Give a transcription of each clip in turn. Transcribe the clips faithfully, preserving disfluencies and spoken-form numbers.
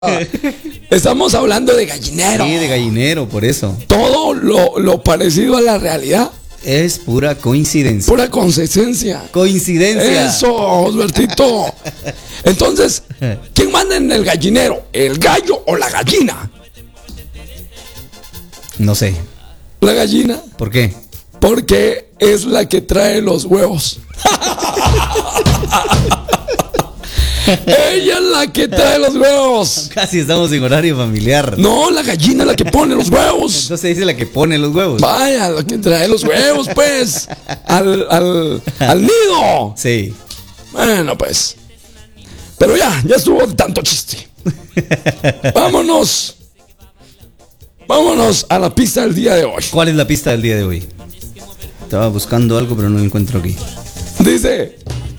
Estamos hablando de gallinero. Sí, de gallinero, por eso. Todo lo, lo parecido a la realidad es pura coincidencia. Pura coincidencia. Coincidencia. Eso, Osbertito. Entonces, ¿quién manda en el gallinero? ¿El gallo o la gallina? No sé. La gallina. ¿Por qué? Porque es la que trae los huevos. Ella es la que trae los huevos. Casi estamos en horario familiar. No, la gallina es la que pone los huevos. Entonces dice la que pone los huevos. Vaya, la que trae los huevos, pues. Al, al, al nido. Sí. Bueno, pues. Pero ya, ya estuvo de tanto chiste. Vámonos. Vámonos a la pista del día de hoy. ¿Cuál es la pista del día de hoy? Estaba buscando algo, pero no lo encuentro aquí. Dice.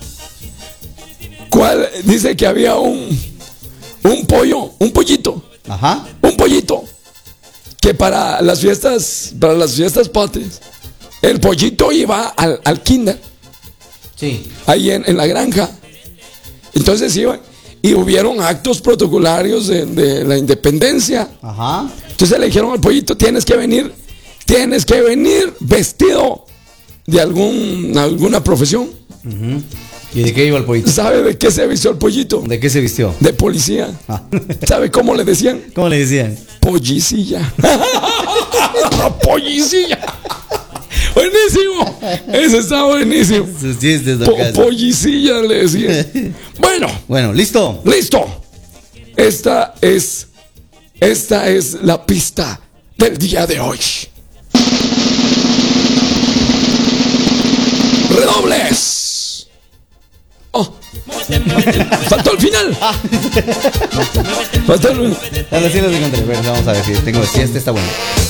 ¿Cuál? Dice que había un un pollo, un pollito. Ajá. Un pollito que para las fiestas, para las fiestas patrias, el pollito iba al, al kinder. Sí. Ahí en, en la granja. Entonces iban y hubieron actos protocolarios de, de la independencia. Ajá. Entonces le dijeron al pollito, tienes que venir, tienes que venir vestido de algún, alguna profesión. Uh-huh. ¿Y de qué iba el pollito? ¿Sabe de qué se vistió el pollito? ¿De qué se vistió? De policía. Ah. ¿Sabe cómo le decían? ¿Cómo le decían? Pollicilla. Pollicilla. Buenísimo. Ese está buenísimo. Sus chistes, Po pollicilla le decían. Bueno. Bueno, listo. Listo. Esta es, esta es la pista del día de hoy. Redobles. Oh. Faltó el final. Ah. Faltó el... Ahora sí los encontré. Bueno, vamos a ver si tengo. Si este está bueno.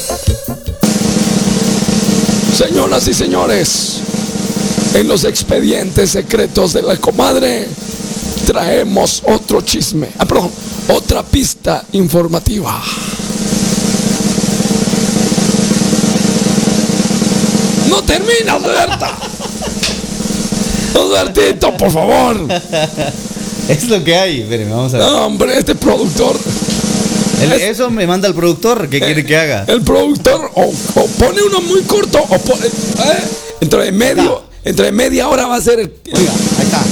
Señoras y señores, en los expedientes secretos de la comadre traemos otro chisme. Ah, perdón, otra pista informativa. No termina, Roberta. Robertito, por favor. Es lo que hay. Espérenme, vamos a ver. No, hombre, este productor. El, es, eso me manda el productor. ¿Qué el, quiere que haga? El productor o, o pone uno muy corto o pone. Eh, entre medio. Entre media hora va a ser el. Oiga, ahí está.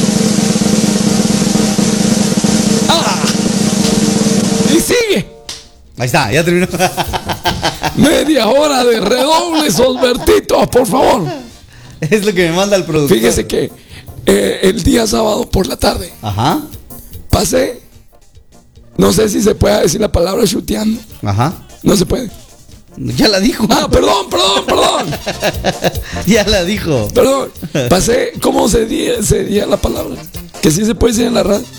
Ah, y sigue. Ahí está, ya terminó. Media hora de redobles, Osbertito, por favor. Es lo que me manda el productor. Fíjese que eh, el día sábado por la tarde. Ajá. Pasé. No sé si se puede decir la palabra chuteando. Ajá. No se puede. Ya la dijo. Ah, perdón, perdón, perdón. Ya la dijo. Perdón. Pasé. ¿Cómo se diría, se diría la palabra? Que sí se puede decir en la radio.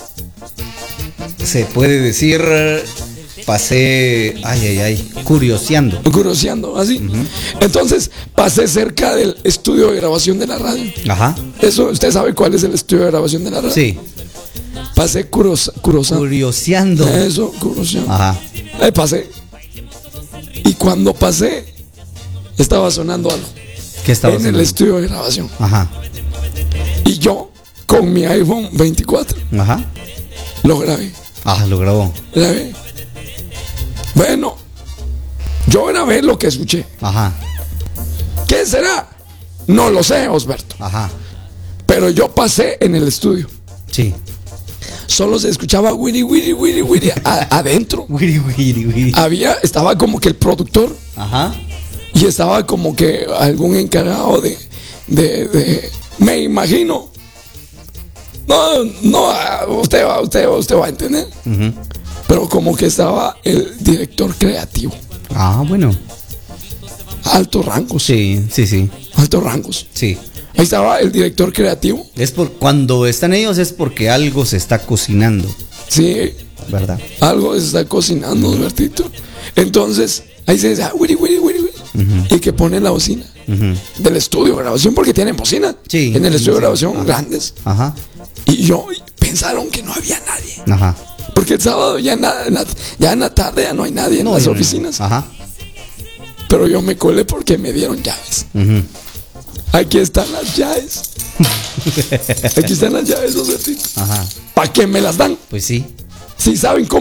Se puede decir. Pasé. Ay, ay, ay. Curioseando. Curioseando, así. Uh-huh. Entonces, pasé cerca del estudio de grabación de la radio. Ajá. Eso, ¿usted sabe cuál es el estudio de grabación de la radio? Sí. Pasé curos, curioseando. Curioseando. Eso, curioseando. Ajá. Ahí pasé. Y cuando pasé, estaba sonando algo. ¿Qué estaba en sonando? el estudio de grabación. Ajá. Y yo, con mi iPhone veinticuatro, ajá, lo grabé. Ah, lo grabó. Grabé. Bueno, yo grabé lo que escuché. Ajá. ¿Qué será? No lo sé, Osberto. Ajá. Pero yo pasé en el estudio. Sí. Solo se escuchaba wiri, wiri, wiri, wiri a, adentro. Wiri, wiri, wiri. Había, estaba como que el productor. Ajá. Y estaba como que algún encargado de, de, de me imagino. No, no, usted va, usted, usted va a entender. Uh-huh. Pero como que estaba el director creativo. Ah, bueno. Altos rangos. Sí, sí, sí. Altos rangos. Sí. Ahí estaba el director creativo. Es por cuando están ellos es porque algo se está cocinando. Sí. ¿Verdad? Algo se está cocinando, uh-huh. Bertito. Entonces, ahí se dice, ah, wiri, wiri, wiri, wiri. Uh-huh. Y que pone la bocina uh-huh. del estudio de grabación, porque tienen bocina. Sí. En el estudio sí, de grabación, ajá. grandes. Ajá. Y yo pensaron que no había nadie. Ajá. Porque el sábado ya, na, na, ya en la tarde ya no hay nadie en no, las oficinas. No. Ajá. Pero yo me colé porque me dieron llaves. Uh-huh. Aquí están las llaves. Aquí están las llaves, Osbertito. Ajá. ¿Para qué me las dan? Pues sí. si saben cómo